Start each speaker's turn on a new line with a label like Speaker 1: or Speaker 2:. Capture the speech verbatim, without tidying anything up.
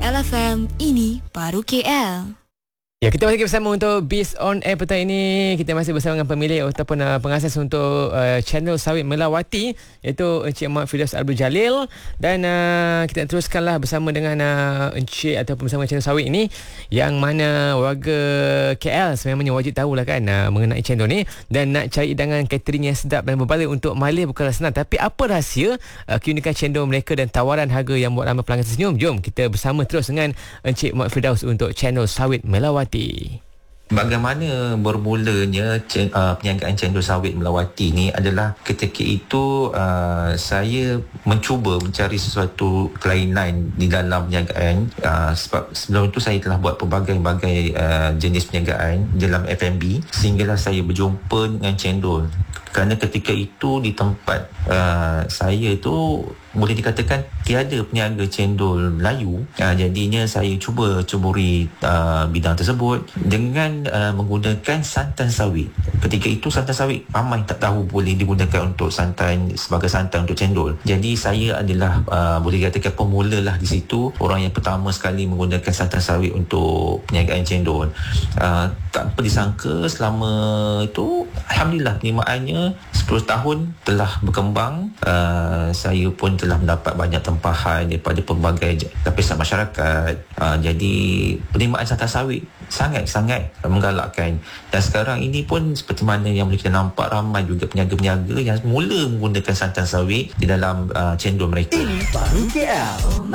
Speaker 1: L F M, ini baru K L.
Speaker 2: Ya, kita masih bersama untuk Biz on Air petang ini. Kita masih bersama dengan pemilik ataupun uh, pengasas untuk uh, channel Sawit Melawati, iaitu Encik Muhammad Firdaus Abdul Jalil. Dan uh, kita teruskanlah bersama dengan uh, Encik ataupun bersama channel Sawit ini, yang mana warga K L sebenarnya wajib tahulah kan uh, mengenai channel ni. Dan nak cari hidangan catering yang sedap dan berbaloi untuk malih bukanlah senang. Tapi apa rahsia uh, keunikan cendol mereka dan tawaran harga yang buat ramai pelanggan tersenyum? Jom kita bersama terus dengan Encik Muhammad Firdaus untuk channel Sawit Melawati.
Speaker 3: Bagaimana bermulanya uh, perniagaan cendol sawit Melawati ni adalah ketika itu uh, saya mencuba mencari sesuatu kelainan di dalam perniagaan, uh, sebab sebelum itu saya telah buat pelbagai-bagai uh, jenis perniagaan dalam F and B, sehinggalah saya berjumpa dengan cendol. Kerana ketika itu di tempat uh, saya tu boleh dikatakan tiada peniaga cendol Melayu. Uh, jadinya saya cuba ceburi uh, bidang tersebut dengan uh, menggunakan santan sawit. Ketika itu santan sawit ramai tak tahu boleh digunakan untuk santan, sebagai santan untuk cendol. Jadi saya adalah uh, boleh dikatakan pemula lah di situ, orang yang pertama sekali menggunakan santan sawit untuk perniagaan cendol. Uh, tak apa disangka selama itu alhamdulillah penerimaannya sepuluh tahun telah berkembang. Uh, saya pun telah mendapat banyak tempahan daripada pelbagai lapisan masyarakat. Uh, jadi penerimaan santan sawit sangat-sangat menggalakkan. Dan sekarang ini pun seperti mana yang boleh kita nampak, ramai juga peniaga-peniaga yang mula menggunakan santan sawit di dalam uh, cendol mereka.
Speaker 4: Ini baru K L.